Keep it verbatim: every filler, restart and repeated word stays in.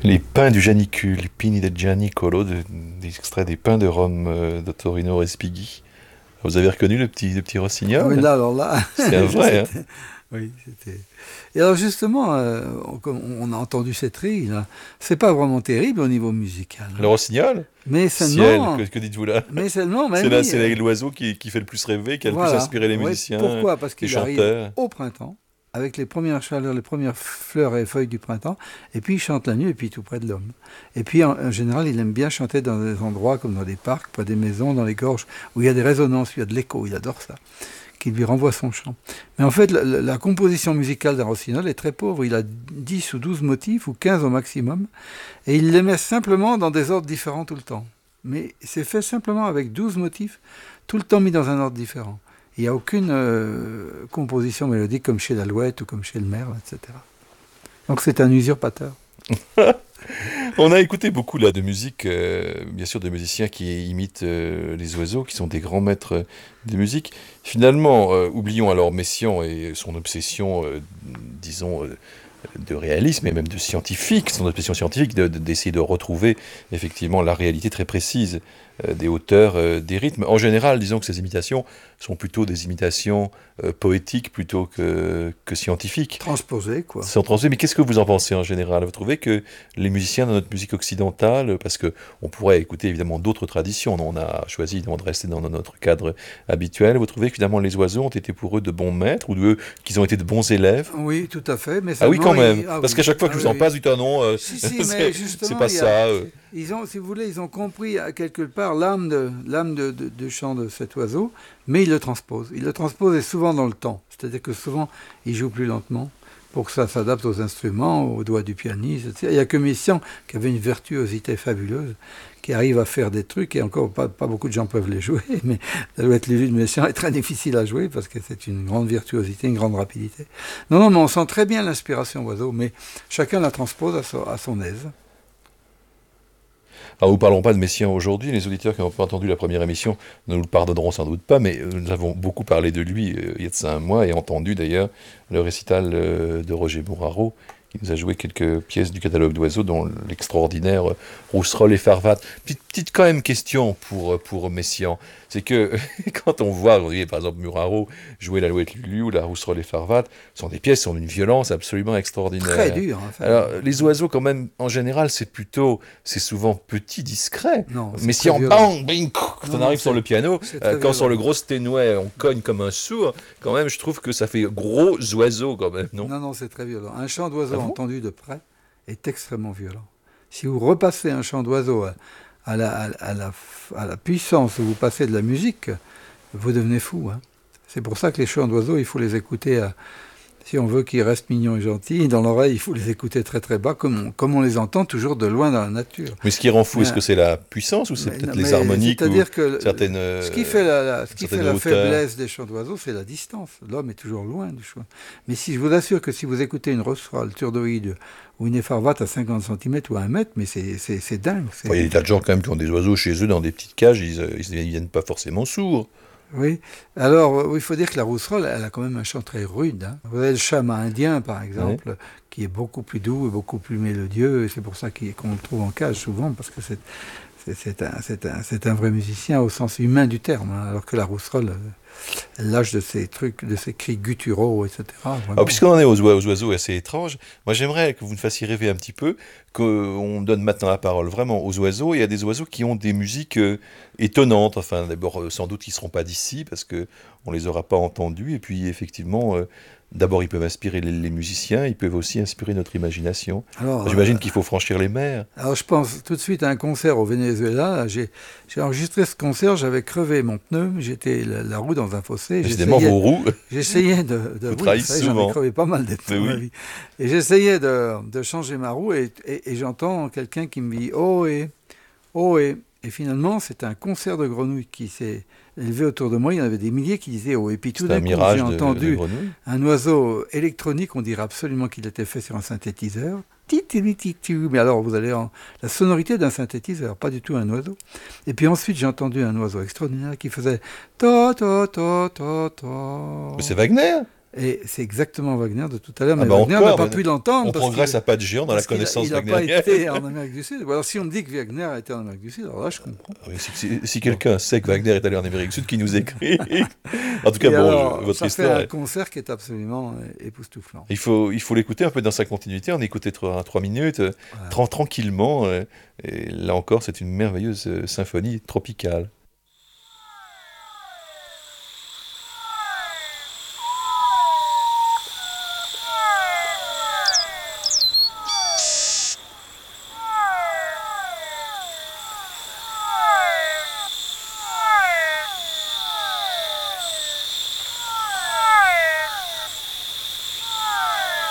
Les pins du Gianicule, les pini del Gianicolo, de, des extraits des pins de Rome euh, de Torino Respighi. Vous avez reconnu le petit, le petit Ah oui, rossignol? là, alors là, C'est un vrai, hein? c'était... Oui, c'était... Et alors justement, euh, on, comme on a entendu cette rille, là, c'est pas vraiment terrible au niveau musical, Le hein. rossignol? Mais Ciel, que, seulement, que dites-vous là? mais seulement, C'est même là, oui, c'est euh, là l'oiseau qui, qui fait le plus rêver, qui a le plus voilà. inspiré les Oui, musiciens, pourquoi? Parce les qu'il arrive chanteurs. au printemps, avec les premières chaleurs, les premières fleurs et feuilles du printemps, et puis il chante la nuit, et puis tout près de l'homme. Et puis en, en général, il aime bien chanter dans des endroits comme dans des parcs, près des maisons, dans les gorges, où il y a des résonances, où il y a de l'écho, il adore ça, qui lui renvoie son chant. Mais en fait, la, la- la composition musicale d'un rossignol est très pauvre. Il a dix ou douze motifs, ou quinze au maximum, et il les met simplement dans des ordres différents tout le temps. Mais c'est fait simplement avec douze motifs, tout le temps mis dans un ordre différent. Il n'y a aucune euh, composition mélodique comme chez l'Alouette ou comme chez le Merle, et cetera. Donc c'est un usurpateur. On a écouté beaucoup là de musique, euh, bien sûr de musiciens qui imitent euh, les oiseaux, qui sont des grands maîtres de musique. Finalement, euh, oublions alors Messiaen et son obsession, euh, disons, euh, de réalisme et même de scientifique, son obsession scientifique, de- de- d'essayer de retrouver effectivement la réalité très précise euh, des hauteurs, euh, des rythmes. En général, disons que ces imitations sont plutôt des imitations euh, poétiques plutôt que, que scientifiques. Transposé, quoi. Sans transer, mais qu'est-ce que vous en pensez en général? Vous trouvez que les musiciens dans notre musique occidentale, parce que on pourrait écouter évidemment d'autres traditions, on a choisi évidemment de rester dans notre cadre habituel, vous trouvez que finalement les oiseaux ont été pour eux de bons maîtres ou de, qu'ils ont été de bons élèves? Oui, tout à fait, mais Ah oui, seulement... quand même. il- Ah Parce oui, qu'à chaque fois ah que je oui, vous en oui. passe, du temps, non, euh, Si, si, mais c'est c'est justement, pas il y a, ça. euh. ils ont, si vous voulez, ils ont compris à quelque part l'âme de, l'âme de, de, de chant de cet oiseau, mais ils le transposent. Ils le transposent et souvent dans le temps. C'est-à-dire que souvent, ils jouent plus lentement pour que ça s'adapte aux instruments, aux doigts du pianiste, et cetera. Il n'y a que Messiaen qui avait une virtuosité fabuleuse, qui arrive à faire des trucs, et encore pas, pas beaucoup de gens peuvent les jouer, mais l'Alouette Lulu de Messiaen est très difficile à jouer parce que c'est une grande virtuosité, une grande rapidité. Non, non, mais on sent très bien l'inspiration oiseau, mais chacun la transpose à son, à son aise. Alors, nous ne parlons pas de Messiaen aujourd'hui, les auditeurs qui n'ont pas entendu la première émission ne nous le pardonneront sans doute pas, mais euh, nous avons beaucoup parlé de lui euh, il y a de ça un mois, et entendu d'ailleurs le récital euh, de Roger Mouraro, qui nous a joué quelques pièces du catalogue d'oiseaux, dont l'extraordinaire euh, Rousserolle et Farvat. Petite, petite quand même question pour, euh, pour Messiaen, c'est que quand on voit aujourd'hui, par exemple, Muraro jouer l'Alouette Lulu ou la Rousserolle et Farvat, ce sont des pièces qui ont une violence absolument Très extraordinaire. dur, en fait. Alors, les oiseaux, quand même, en général, c'est plutôt, c'est souvent petit, discret. Non, Mais c'est si très on violent. bang, bing, quand Non, on non, arrive sur c'est- le piano, c'est euh, très quand sur le violent. gros sténouet, on cogne comme un sourd, quand même, je trouve que ça fait gros oiseau, quand même, non? Non, non, c'est très violent. Un chant Ah d'oiseau bon? entendu de près est extrêmement violent. Si vous repassez un chant d'oiseau à, à la, à, à la, à la puissance où vous passez de la musique, vous devenez fou, hein. C'est pour ça que les chants d'oiseaux, il faut les écouter à- si on veut qu'ils restent mignons et gentils, dans l'oreille, il faut les écouter très très bas, comme on, comme on les entend toujours de loin dans la nature. Mais ce qui rend fou, Mais, est-ce que c'est la puissance ou c'est mais- peut-être non, les mais harmoniques ou c'est-à-dire que le- certaines, euh, ce qui fait la, la- ce qui fait certaines la hauteurs? faiblesse des chants d'oiseaux, c'est la distance. L'homme est toujours loin du chant. Mais si je vous assure que si vous écoutez une rosserale turdoïde ou une effarvate à cinquante centimètres ou à un mètre, mais c'est c'est- c'est dingue. c'est- Bon, il y a des tas de gens quand même qui ont des oiseaux chez eux dans des petites cages, ils, euh, ils ne viennent pas forcément sourds. Oui. Alors, euh, il faut dire que la rousserolle, elle a quand même un chant très rude, hein. Vous avez le chama indien, par exemple, qui est beaucoup plus doux et beaucoup plus mélodieux, et c'est pour ça qu'il- qu'on le trouve en cage souvent, parce que c'est c'est- c'est un, c'est un- c'est un vrai musicien au sens humain du terme, hein, alors que la rousserolle, euh, elle lâche de ses trucs, de ses cris gutturaux, et cetera. Vraiment. Alors, puisqu'on en est aux, oi- aux oiseaux assez étranges, moi j'aimerais que vous me fassiez rêver un petit peu, qu'on donne maintenant la parole vraiment aux oiseaux. Il y a des oiseaux qui ont des musiques euh, étonnantes. Enfin, d'abord, euh, sans doute, ils ne seront pas d'ici parce qu'on ne les aura pas entendus. Et puis, effectivement, euh, d'abord, ils peuvent inspirer les, les musiciens, ils peuvent aussi inspirer notre imagination. Alors, J'imagine euh, qu'il faut franchir les mers. Alors je pense tout de suite à un concert au Venezuela. J'ai j'ai enregistré ce concert, j'avais crevé mon pneu, j'étais la, la roue dans un fossé. Décidément, J'essayais vos roues, j'essayais de... de vous oui, trahissez vous savez, j'en ai souvent. crevé pas mal des fois Mais dans ma oui. vie. Et j'essayais de, de changer ma roue et, et- et j'entends quelqu'un qui me dit «Oh et, oh et». Et finalement, c'est un concert de grenouilles qui s'est élevé autour de moi. Il y en avait des milliers qui disaient «Oh». Et puis tout C'est un d'un coup, mirage j'ai de, de entendu grenouilles. un oiseau électronique, on dirait absolument qu'il était fait sur un synthétiseur. Ti-ti-li-ti-ti. Mais alors, vous allez en... La sonorité d'un synthétiseur, pas du tout un oiseau. Et puis ensuite, j'ai entendu un oiseau extraordinaire qui faisait ta ta ta ta ta. Mais c'est Wagner. Et c'est exactement Wagner de tout à l'heure, mais Ah bah Wagner encore, n'a pas mais pu l'entendre. On parce progresse qu'il- à pas de géant dans la parce qu'il a- connaissance il n'a pas wagnérienne. été en Amérique du Sud. Ou alors si on me dit que Wagner a été en Amérique du Sud, alors là je comprends. Oui, si si- si quelqu'un sait que Wagner est allé en Amérique du Sud, qui nous écrit. En tout cas, Et bon, alors, je- votre ça fait histoire, un est- concert qui est absolument euh, époustouflant. il faut, il faut l'écouter un peu dans sa continuité. On écoutait trois, trois minutes, euh, Voilà. tran- tranquillement. euh, et là encore, c'est une merveilleuse euh, symphonie tropicale.